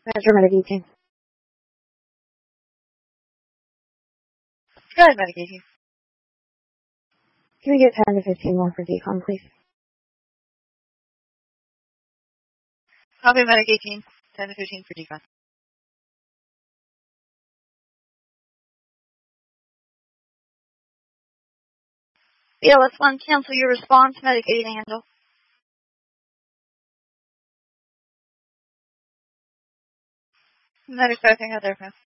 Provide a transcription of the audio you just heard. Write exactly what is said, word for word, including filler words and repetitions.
How's your Medic eighteen? Go ahead, Medic eighteen. Can we get ten to fifteen more for decon, please? Copy, Medic eighteen. ten to fifteen for decon. Yeah, let's one cancel your response, Medic eighteen handle. Medic starting out there, fast.